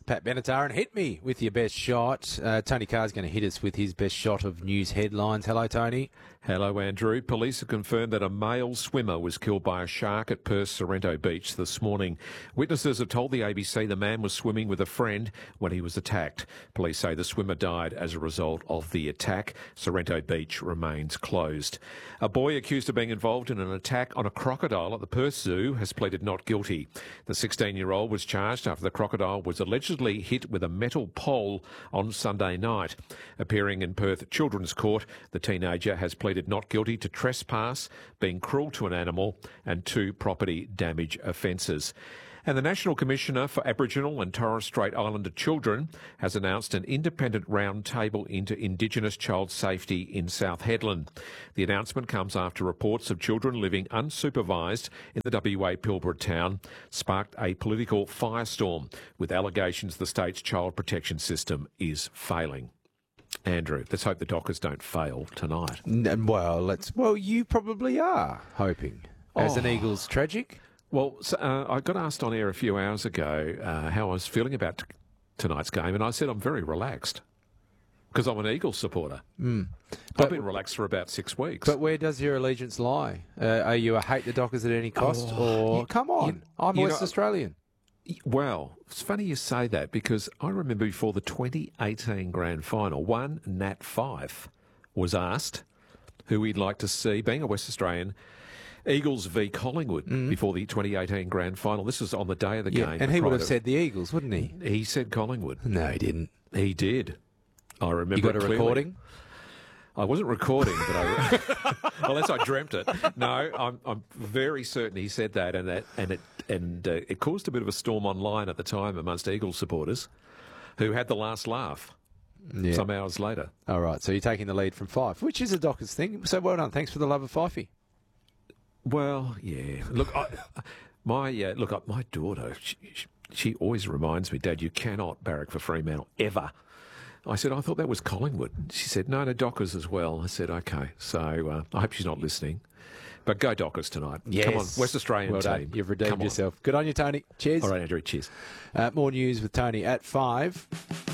Pat Benatar, and hit me with your best shot. Tony Carr's going to hit us with his best shot of news headlines. Hello, Tony. Hello, Andrew. Police have confirmed that a male swimmer was killed by a shark at Perth's Sorrento Beach this morning. Witnesses have told the ABC the man was swimming with a friend when he was attacked. Police say the swimmer died as a result of the attack. Sorrento Beach remains closed. A boy accused of being involved in an attack on a crocodile at the Perth Zoo has pleaded not guilty. The 16-year-old was charged after the crocodile was allegedly hit with a metal pole on Sunday night. Appearing in Perth Children's Court, the teenager has pleaded not guilty to trespass, being cruel to an animal, and 2 property damage offences. And the National Commissioner for Aboriginal and Torres Strait Islander Children has announced an independent roundtable into Indigenous child safety in South Hedland. The announcement comes after reports of children living unsupervised in the WA Pilbara town sparked a political firestorm, with allegations the state's child protection system is failing. Andrew, let's hope the Dockers don't fail tonight. Well, you probably are hoping. As an Eagles tragic? Well, I got asked on air a few hours ago how I was feeling about tonight's game, and I said I'm very relaxed because I'm an Eagles supporter. I've been relaxed for about 6 weeks. But where does your allegiance lie? Are you a hate the Dockers at any cost? Come on, I'm West Australian. Well, it's funny you say that because I remember before the 2018 Grand Final, one Nat Fyfe was asked who he'd like to see, being a West Australian, Eagles v Collingwood before the 2018 Grand Final. This was on the day of the game. And he would have said the Eagles, wouldn't he? He said Collingwood. No, he didn't. He did. I remember. You got a recording? I wasn't recording, but unless I dreamt it. No, I'm very certain he said that, and it caused a bit of a storm online at the time amongst Eagles supporters, who had the last laugh. Yeah. Some hours later. All right, so you're taking the lead from Fyfe, which is a Dockers thing. So well done. Thanks for the love of Fyfey. Well, yeah. Look, my daughter, she always reminds me, Dad, you cannot barrack for Fremantle ever. I said, I thought that was Collingwood. She said, no, Dockers as well. I said, okay. So I hope she's not listening. But go Dockers tonight. Yes. Come on, West Australian well team. Done. You've redeemed yourself. Good on you, Tony. Cheers. All right, Andrew, cheers. More news with Tony at 5.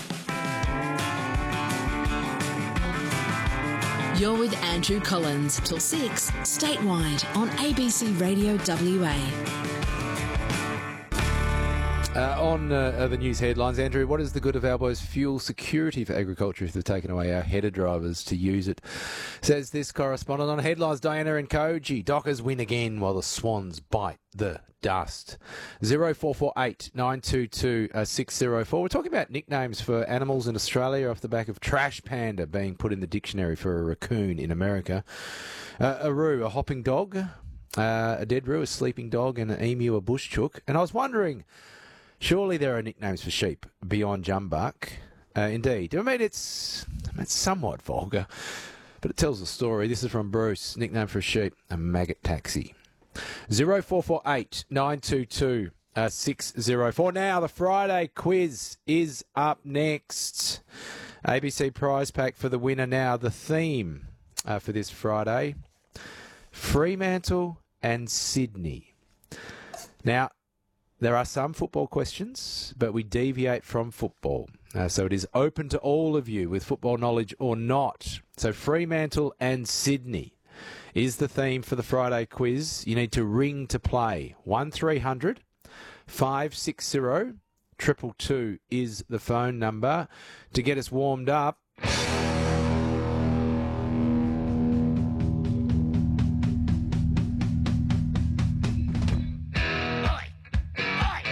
You're with Andrew Collins till 6, statewide on ABC Radio WA. On the news headlines, Andrew, what is the good of Albo's fuel security for agriculture if they've taken away our header drivers to use it? Says this correspondent on Headlines, Diana and Koji. Dockers win again while the Swans bite the dust. 0448 922 604. We're talking about nicknames for animals in Australia off the back of Trash Panda being put in the dictionary for a raccoon in America. A roo, a hopping dog, a dead roo, a sleeping dog, and an emu, a bush chook. And I was wondering, surely there are nicknames for sheep beyond jumbuck. Indeed. I mean, it's somewhat vulgar, but it tells a story. This is from Bruce. Nickname for a sheep, a maggot taxi. 0448 922 604. Now, the Friday quiz is up next. ABC prize pack for the winner now. The theme for this Friday, Fremantle and Sydney. Now, there are some football questions, but we deviate from football. So it is open to all of you with football knowledge or not. So Fremantle and Sydney is the theme for the Friday quiz. You need to ring to play. 1300 560 222 is the phone number to get us warmed up.